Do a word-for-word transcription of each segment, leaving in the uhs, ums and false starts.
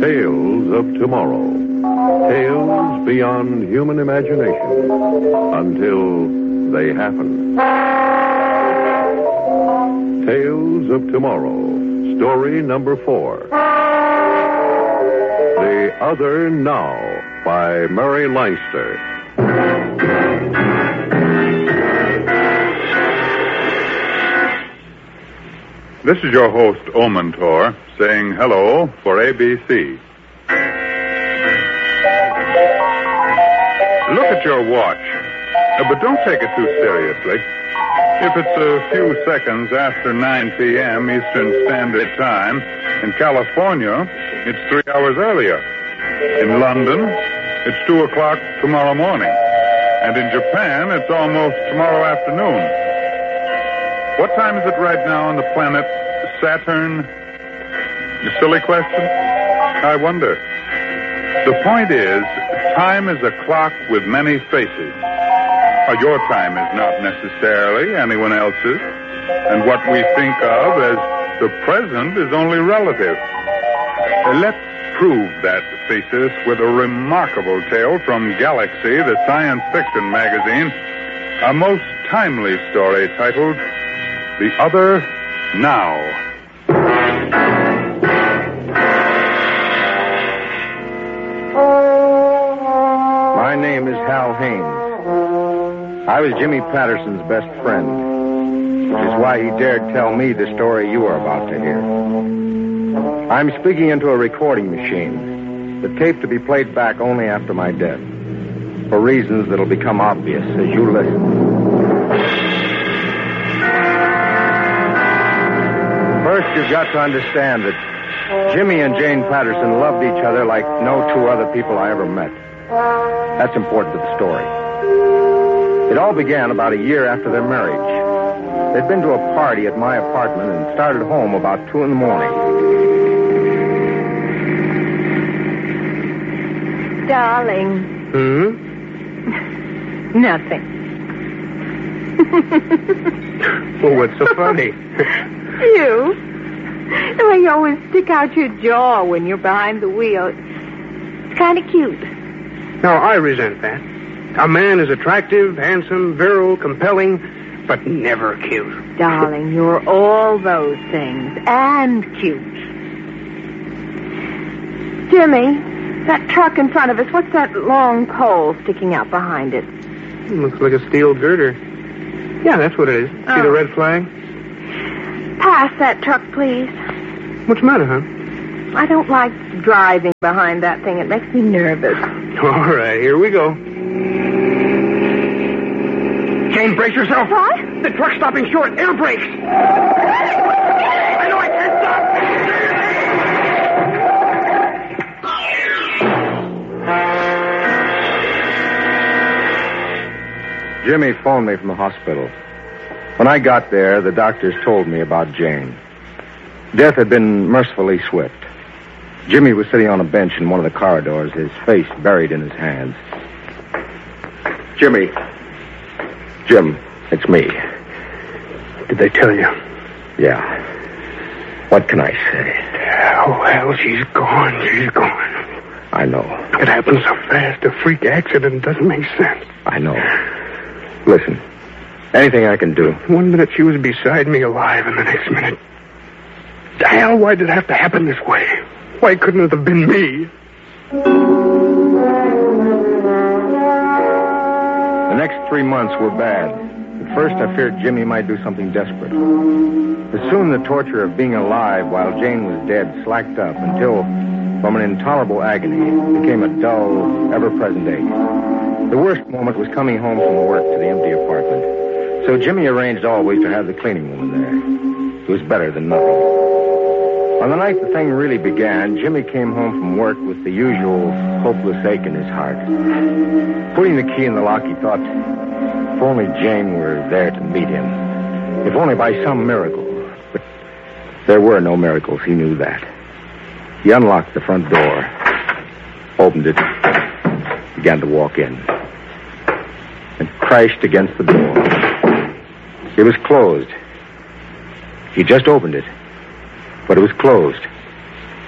Tales of tomorrow. Tales beyond human imagination until they happen. Tales of tomorrow. Story number four. The Other Now by Murray Leinster. This is your host, Omentor, saying hello for A B C. Look at your watch, uh, but don't take it too seriously. If it's a few seconds after nine p.m. Eastern Standard Time, in California, it's three hours earlier. In London, it's two o'clock tomorrow morning. And in Japan, it's almost tomorrow afternoon. What time is it right now on the planet Saturn? A silly question? I wonder. The point is, time is a clock with many faces. Uh, your time is not necessarily anyone else's, and what we think of as the present is only relative. Uh, let's prove that thesis with a remarkable tale from Galaxy, the science fiction magazine, a most timely story titled The Other Now. My name is Hal Haines. I was Jimmy Patterson's best friend, which is why he dared tell me the story you are about to hear. I'm speaking into a recording machine, the tape to be played back only after my death, for reasons that'll become obvious as you listen. First, you've got to understand that Jimmy and Jane Patterson loved each other like no two other people I ever met. That's important to the story. It all began about a year after their marriage. They'd been to a party at my apartment and started home about two in the morning. Darling. Hmm? Nothing. Well, what's so funny? You? The way you always stick out your jaw when you're behind the wheel. It's kind of cute. No, I resent that. A man is attractive, handsome, virile, compelling, but never cute. Darling, you're all those things. And cute. Jimmy, that truck in front of us, what's that long pole sticking out behind it? It looks like a steel girder. Yeah, that's what it is. See Oh. the red flag? Pass that truck, please. What's the matter, huh? I don't like driving behind that thing. It makes me nervous. All right, here we go. Jane, brace yourself. What? The truck's stopping short. Air brakes. I know I can't stop. Jimmy phoned me from the hospital. When I got there, the doctors told me about Jane. Death had been mercifully swift. Jimmy was sitting on a bench in one of the corridors, his face buried in his hands. Jimmy. Jim, it's me. Did they tell you? Yeah. What can I say? Oh, well, she's gone. She's gone. I know. It happened so fast. A freak accident doesn't make sense. I know. Listen, anything I can do. One minute she was beside me alive, and the next minute... Hell, why did it have to happen this way? Why couldn't it have been me? The next three months were bad. At first, I feared Jimmy might do something desperate. But soon the torture of being alive while Jane was dead slacked up until, from an intolerable agony, it became a dull, ever-present ache. The worst moment was coming home from work to the empty apartment. So Jimmy arranged always to have the cleaning woman there. It was better than nothing. On the night the thing really began, Jimmy came home from work with the usual hopeless ache in his heart. Putting the key in the lock, he thought, if only Jane were there to meet him. If only by some miracle. But there were no miracles, he knew that. He unlocked the front door, opened it, began to walk in, and crashed against the door. It was closed. He just opened it, but it was closed.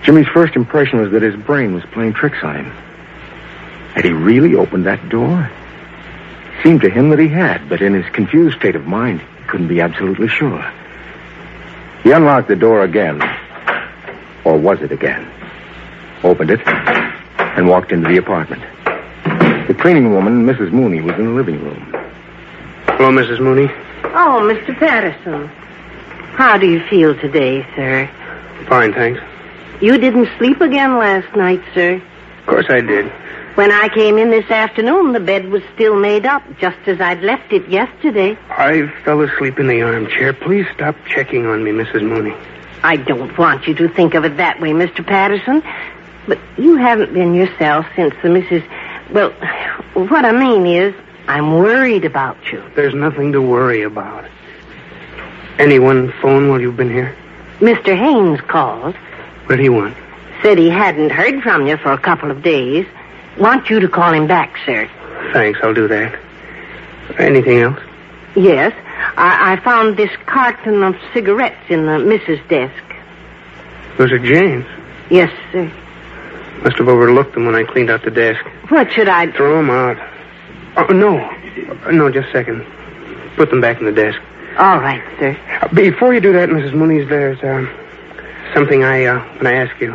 Jimmy's first impression was that his brain was playing tricks on him. Had he really opened that door? It seemed to him that he had, but in his confused state of mind, he couldn't be absolutely sure. He unlocked the door again. Or was it again? Opened it and walked into the apartment. The cleaning woman, Missus Mooney, was in the living room. Hello, Missus Mooney. Oh, Mister Patterson. How do you feel today, sir? Fine, thanks. You didn't sleep again last night, sir. Of course I did. When I came in this afternoon, the bed was still made up, just as I'd left it yesterday. I fell asleep in the armchair. Please stop checking on me, Missus Mooney. I don't want you to think of it that way, Mister Patterson. But you haven't been yourself since the Missus Well, what I mean is, I'm worried about you. There's nothing to worry about. Anyone phone while you've been here? Mister Haynes called. What did he want? Said he hadn't heard from you for a couple of days. Want you to call him back, sir. Thanks, I'll do that. Anything else? Yes. I, I found this carton of cigarettes in the missus' desk. Those are Jane's. Yes, sir. Must have overlooked them when I cleaned out the desk. What should I... Throw them out. Oh, no. Uh, no, just a second. Put them back in the desk. All right, sir. Uh, before you do that, Missus Mooney, there's uh, something I, uh, when I ask you.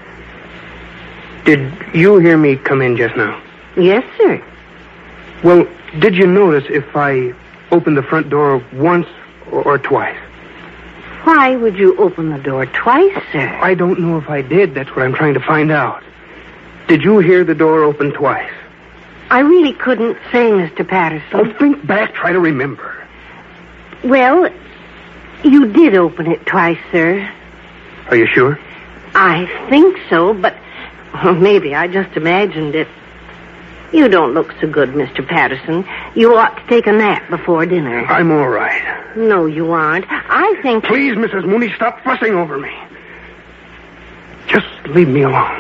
Did you hear me come in just now? Yes, sir. Well, did you notice if I opened the front door once or, or twice? Why would you open the door twice, sir? I don't know if I did. That's what I'm trying to find out. Did you hear the door open twice? I really couldn't say, Mister Patterson. Oh, think back. Try to remember. Well, you did open it twice, sir. Are you sure? I think so, but well, maybe I just imagined it. You don't look so good, Mister Patterson. You ought to take a nap before dinner. I'm all right. No, you aren't. I think... Please, Missus Mooney, stop fussing over me. Just leave me alone.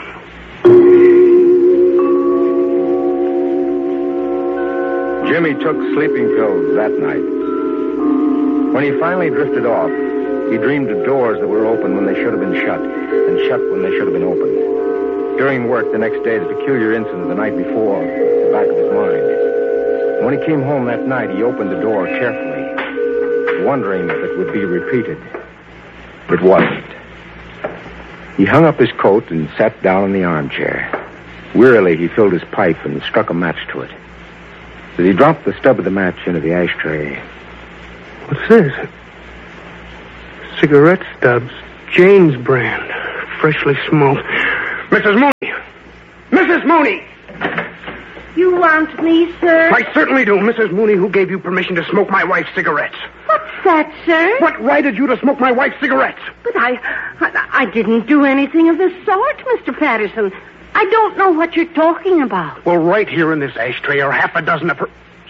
Jimmy took sleeping pills that night. When he finally drifted off, he dreamed of doors that were open when they should have been shut, and shut when they should have been opened. During work the next day, the peculiar incident the night before was at the back of his mind. When he came home that night, he opened the door carefully, wondering if it would be repeated. It wasn't. He hung up his coat and sat down in the armchair. Wearily, he filled his pipe and struck a match to it. As he dropped the stub of the match into the ashtray... What's this? Cigarette stubs. Jane's brand. Freshly smoked. Missus Mooney! Missus Mooney! You want me, sir? I certainly do. Missus Mooney, who gave you permission to smoke my wife's cigarettes? What's that, sir? What right did you to smoke my wife's cigarettes? But I, I... I didn't do anything of the sort, Mister Patterson. I don't know what you're talking about. Well, right here in this ashtray are half a dozen of her...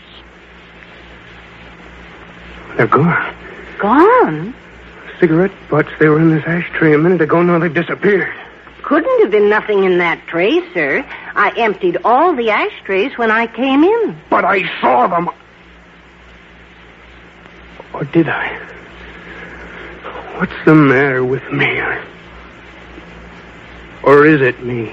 They're gone. Gone? Cigarette butts, they were in this ashtray a minute ago. Now they've disappeared. Couldn't have been nothing in that tray, sir. I emptied all the ashtrays when I came in. But I saw them. Or did I? What's the matter with me? Or is it me?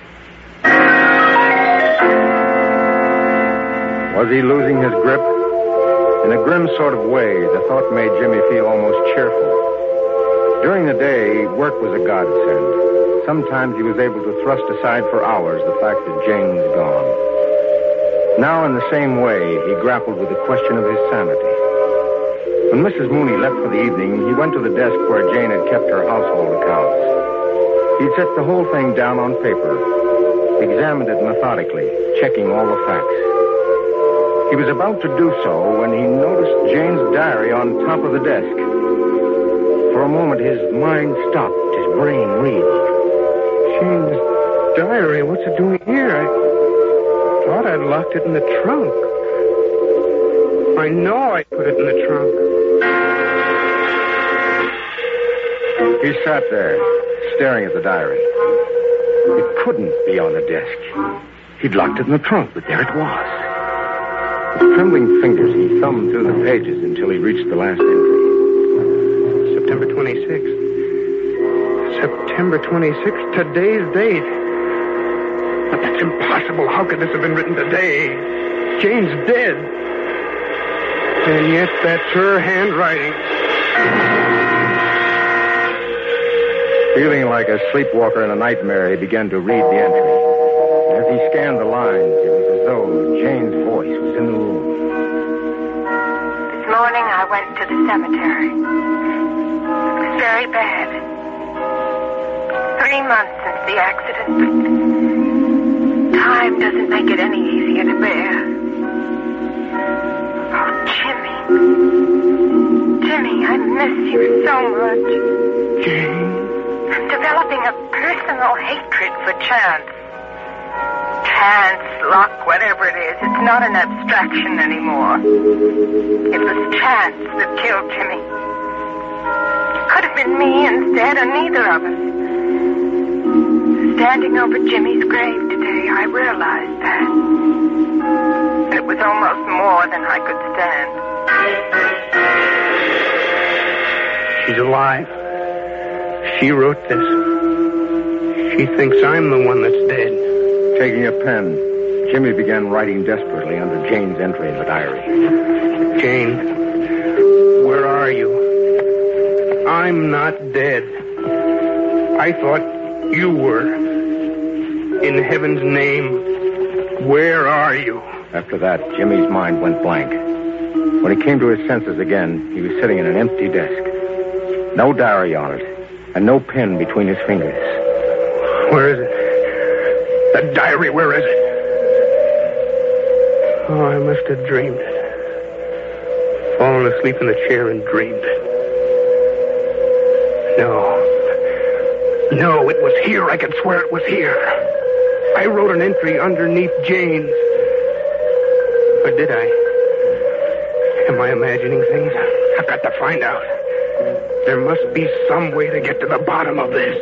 Was he losing his grip? In a grim sort of way, the thought made Jimmy feel almost cheerful. During the day, work was a godsend. Sometimes he was able to thrust aside for hours the fact that Jane was gone. Now, in the same way, he grappled with the question of his sanity. When Missus Mooney left for the evening, he went to the desk where Jane had kept her household accounts. He set the whole thing down on paper, examined it methodically, checking all the facts. He was about to do so when he noticed Jane's diary on top of the desk. For a moment, his mind stopped, his brain reeled. Jane's diary, what's it doing here? I thought I'd locked it in the trunk. I know I put it in the trunk. He sat there, staring at the diary. It couldn't be on the desk. He'd locked it in the trunk, but there it was. With trembling fingers, he thumbed through the pages until he reached the last entry. September twenty-sixth. September twenty-sixth, today's date. But that's impossible. How could this have been written today? Jane's dead. And yet that's her handwriting. Feeling like a sleepwalker in a nightmare, he began to read the entry. As he scanned the lines, it was as though Jane's voice was in the room. This morning I went to the cemetery. It was very bad. Three months since the accident, but time doesn't make it any easier to bear. Oh, Jimmy. Jimmy, I miss you so much. Jane? I'm developing a personal hatred for chance. Chance, luck, whatever it is, it's not an abstraction anymore. It was chance that killed Jimmy. It could have been me instead, or neither of us. Standing over Jimmy's grave today, I realized that. And it was almost more than I could stand. She's alive. She wrote this. She thinks I'm the one that's dead. Taking a pen, Jimmy began writing desperately under Jane's entry in the diary. Jane, where are you? I'm not dead. I thought you were. In heaven's name, where are you? After that, Jimmy's mind went blank. When he came to his senses again, he was sitting at an empty desk. No diary on it, and no pen between his fingers. Where is it? The diary, where is it? Oh, I must have dreamed it. Fallen asleep in the chair and dreamed it. No. No, it was here. I could swear it was here. I wrote an entry underneath Jane's. Or did I? Am I imagining things? I've got to find out. There must be some way to get to the bottom of this.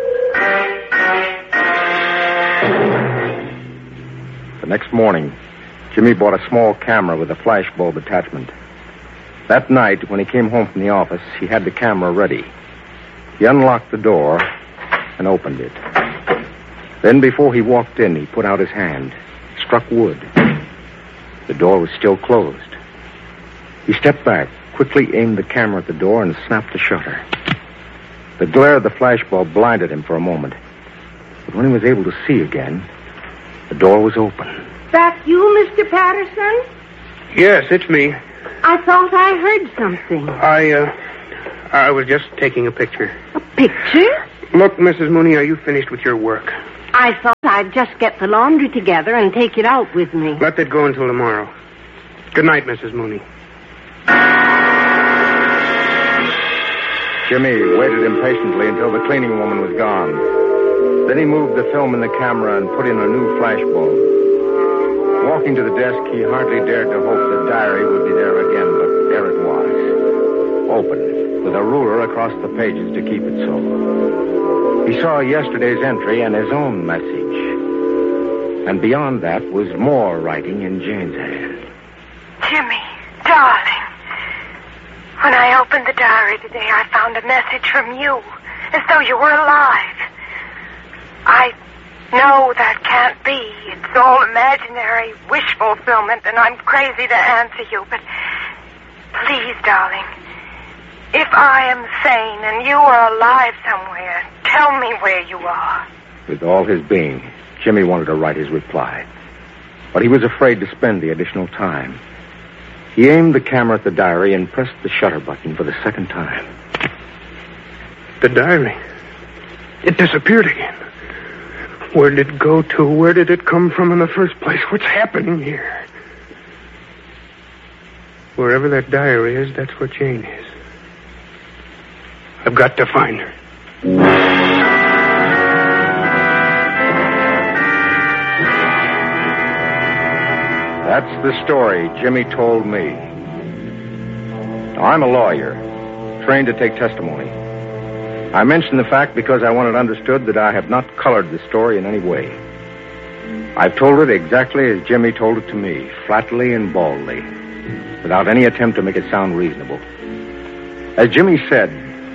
The next morning, Jimmy bought a small camera with a flash bulb attachment. That night, when he came home from the office, he had the camera ready. He unlocked the door and opened it. Then, before he walked in, he put out his hand, struck wood. The door was still closed. He stepped back, quickly aimed the camera at the door, and snapped the shutter. The glare of the flashbulb blinded him for a moment. But when he was able to see again, the door was open. That you, Mister Patterson? Yes, it's me. I thought I heard something. I, uh, I was just taking a picture. A picture? Look, Missus Mooney, are you finished with your work? I thought I'd just get the laundry together and take it out with me. Let that go until tomorrow. Good night, Missus Mooney. Jimmy waited impatiently until the cleaning woman was gone. Then he moved the film in the camera and put in a new flashbulb. Walking to the desk, he hardly dared to hope the diary would be there again, but there it was. Open, with a ruler across the pages to keep it so. He saw yesterday's entry and his own message. And beyond that was more writing in Jane's hand. Jimmy, darling. When I opened the diary today, I found a message from you, as though you were alive. I know that can't be. It's all imaginary, wish fulfillment, and I'm crazy to answer you, but please, darling, if I am sane and you are alive somewhere, tell me where you are. With all his being, Jimmy wanted to write his reply. But he was afraid to spend the additional time. He aimed the camera at the diary and pressed the shutter button for the second time. The diary. It disappeared again. Where did it go to? Where did it come from in the first place? What's happening here? Wherever that diary is, that's where Jane is. I've got to find her. That's the story Jimmy told me. Now, I'm a lawyer, trained to take testimony. I mention the fact because I want it understood that I have not colored the story in any way. I've told it exactly as Jimmy told it to me, flatly and baldly, without any attempt to make it sound reasonable. As Jimmy said,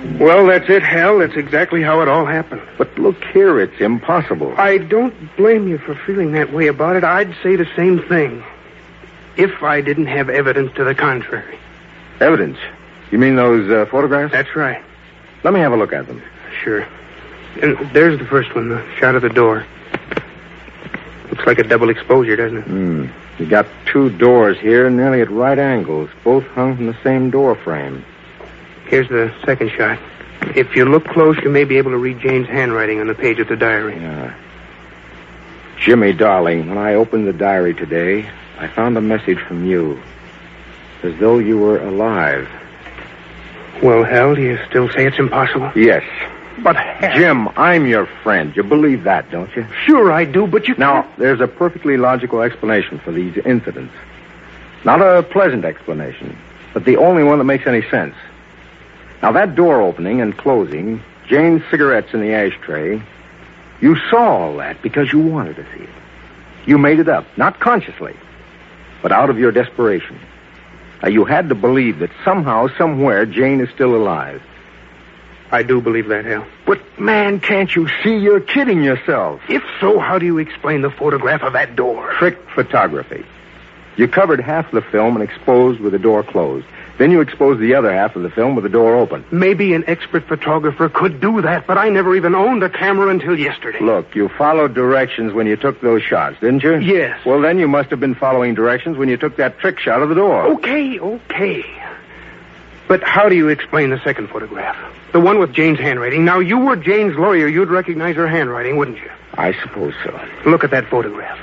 Well, that's it, Hal. That's exactly how it all happened. But look here, it's impossible. I don't blame you for feeling that way about it. I'd say the same thing. If I didn't have evidence to the contrary. Evidence? You mean those uh, photographs? That's right. Let me have a look at them. Sure. And there's the first one, the shot of the door. Looks like a double exposure, doesn't it? Hmm. You got two doors here, nearly at right angles, both hung from the same door frame. Here's the second shot. If you look close, you may be able to read Jane's handwriting on the page of the diary. Yeah. Jimmy, darling, when I opened the diary today, I found a message from you. As though you were alive. Well, Hal, do you still say it's impossible? Yes. But, Hal... Jim, I'm your friend. You believe that, don't you? Sure I do, but you... Now, there's a perfectly logical explanation for these incidents. Not a pleasant explanation, but the only one that makes any sense. Now, that door opening and closing, Jane's cigarettes in the ashtray, you saw all that because you wanted to see it. You made it up, not consciously, but out of your desperation. Now, you had to believe that somehow, somewhere, Jane is still alive. I do believe that, Hal. But, man, can't you see you're kidding yourself? If so, how do you explain the photograph of that door? Trick photography. You covered half the film and exposed with the door closed. Then you exposed the other half of the film with the door open. Maybe an expert photographer could do that, but I never even owned a camera until yesterday. Look, you followed directions when you took those shots, didn't you? Yes. Well, then you must have been following directions when you took that trick shot of the door. Okay, okay. But how do you explain the second photograph? The one with Jane's handwriting. Now, you were Jane's lawyer. You'd recognize her handwriting, wouldn't you? I suppose so. Look at that photograph.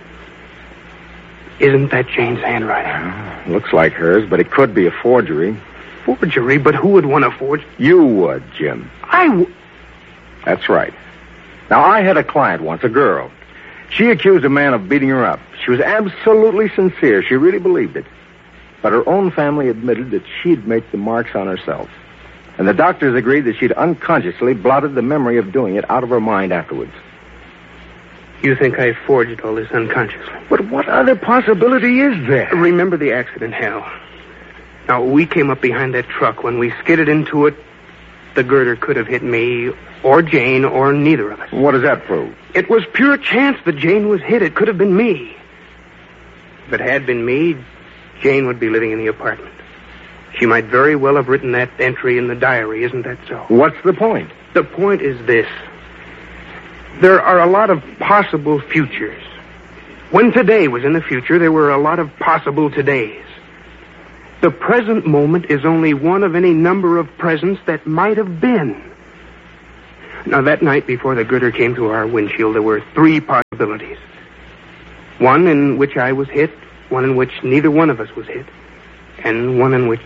Isn't that Jane's handwriting? Uh, looks like hers, but it could be a forgery. Forgery? But who would want to forge? You would, Jim. I would. That's right. Now, I had a client once, a girl. She accused a man of beating her up. She was absolutely sincere. She really believed it. But her own family admitted that she'd make the marks on herself. And the doctors agreed that she'd unconsciously blotted the memory of doing it out of her mind afterwards. You think I forged all this unconsciously? But what other possibility is there? Remember the accident, Hal. Now, we came up behind that truck. When we skidded into it, the girder could have hit me, or Jane, or neither of us. What does that prove? It was pure chance that Jane was hit. It could have been me. If it had been me, Jane would be living in the apartment. She might very well have written that entry in the diary, isn't that so? What's the point? The point is this. There are a lot of possible futures. When today was in the future, there were a lot of possible todays. The present moment is only one of any number of presents that might have been. Now, that night before the girder came to our windshield, there were three possibilities. One in which I was hit, one in which neither one of us was hit, and one in which...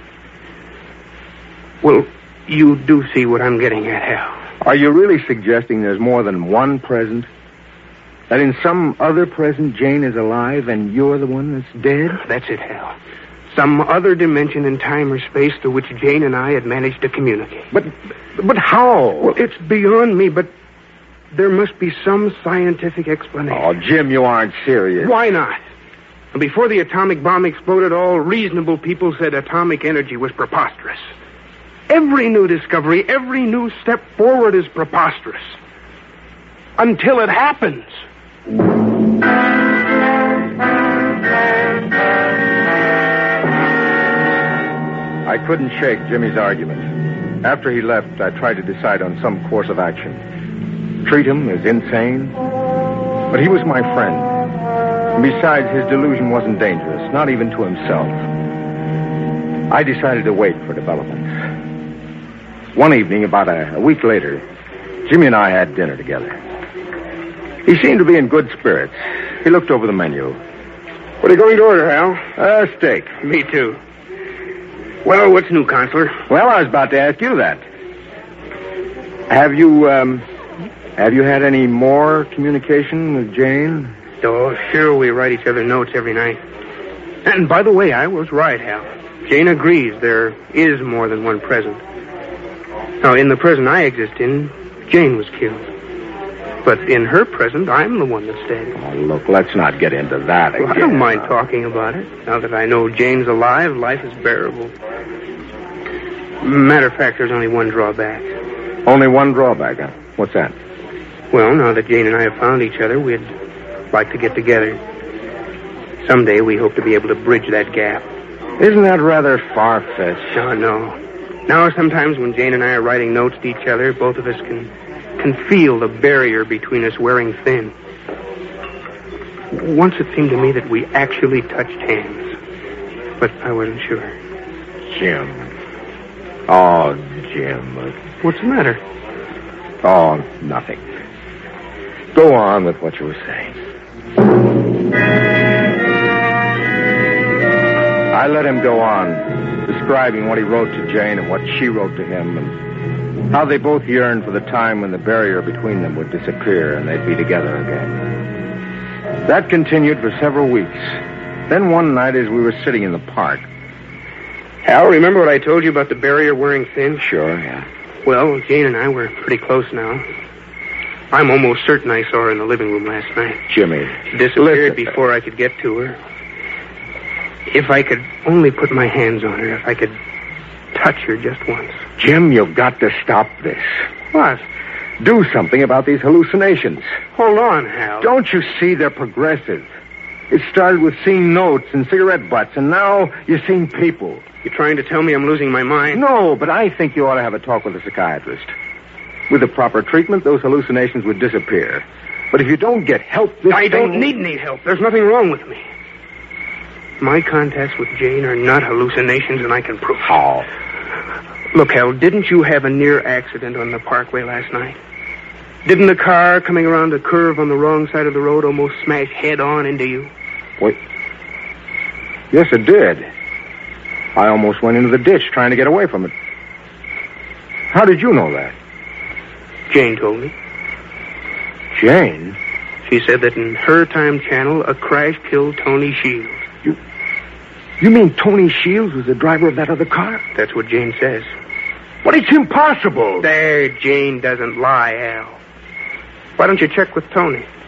Well, you do see what I'm getting at, Hal. Are you really suggesting there's more than one present? That in some other present, Jane is alive and you're the one that's dead? That's it, Hal. Some other dimension in time or space to which Jane and I had managed to communicate. But, but how? Well, it's beyond me, but there must be some scientific explanation. Oh, Jim, you aren't serious. Why not? Before the atomic bomb exploded, all reasonable people said atomic energy was preposterous. Every new discovery, every new step forward is preposterous. Until it happens. I couldn't shake Jimmy's argument. After he left, I tried to decide on some course of action. Treat him as insane? But he was my friend. And besides, his delusion wasn't dangerous, not even to himself. I decided to wait for developments. One evening, about a, a week later, Jimmy and I had dinner together. He seemed to be in good spirits. He looked over the menu. What are you going to order, Hal? A steak. Me too. Well, what's new, Counselor? Well, I was about to ask you that. Have you, um, have you had any more communication with Jane? Oh, sure, we write each other notes every night. And by the way, I was right, Hal. Jane agrees there is more than one present. Now, in the present I exist in, Jane was killed. But in her present, I'm the one that's dead. Oh, look, let's not get into that again. Well, I don't mind talking about it. Now that I know Jane's alive, life is bearable. Matter of fact, there's only one drawback. Only one drawback, huh? What's that? Well, now that Jane and I have found each other, we'd like to get together. Someday we hope to be able to bridge that gap. Isn't that rather far-fetched? Oh, no. Now, sometimes when Jane and I are writing notes to each other, both of us can, can feel the barrier between us wearing thin. Once it seemed to me that we actually touched hands, but I wasn't sure. Jim. Oh, Jim. What's the matter? Oh, nothing. Go on with what you were saying. I let him go on, describing what he wrote to Jane and what she wrote to him, and how they both yearned for the time when the barrier between them would disappear and they'd be together again. That continued for several weeks. Then one night as we were sitting in the park... Hal, remember what I told you about the barrier wearing thin? Sure, yeah. Well, Jane and I were pretty close now. I'm almost certain I saw her in the living room last night. Jimmy. She disappeared before I could get to her. If I could only put my hands on her, if I could touch her just once. Jim, you've got to stop this. What? Do something about these hallucinations. Hold on, Hal. Don't you see they're progressive? It started with seeing notes and cigarette butts, and now you're seeing people. You're trying to tell me I'm losing my mind? No, but I think you ought to have a talk with a psychiatrist. With the proper treatment, those hallucinations would disappear. But if you don't get help, this I don't thing... need any help. There's nothing wrong with me. My contacts with Jane are not hallucinations, and I can prove it. How? Look, Hal, didn't you have a near accident on the parkway last night? Didn't the car coming around a curve on the wrong side of the road almost smash head-on into you? Wait. Yes, it did. I almost went into the ditch trying to get away from it. How did you know that? Jane told me. Jane? She said that in her time channel, a crash killed Tony Shields. You... You mean Tony Shields was the driver of that other car? That's what Jane says. But it's impossible. There, Jane doesn't lie, Al. Why don't you check with Tony?